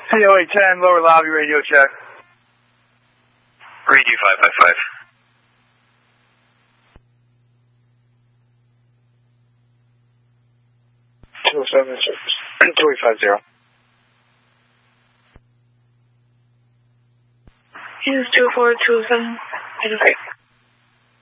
COA 10, lower lobby radio check. Radio 555. 207 service. 2850. Use 24207. Okay.